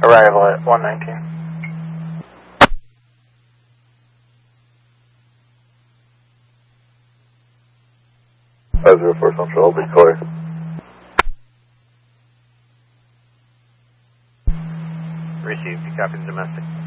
Arrival at 119. 504 Central, be clear. Received, you copy the domestic.